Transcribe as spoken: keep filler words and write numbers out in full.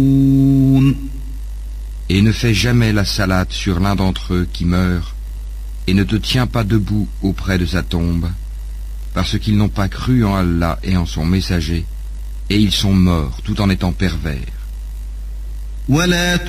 Et ne fais jamais la salade sur l'un d'entre eux qui meurt, et ne te tiens pas debout auprès de sa tombe, parce qu'ils n'ont pas cru en Allah et en son messager, et ils sont morts tout en étant pervers.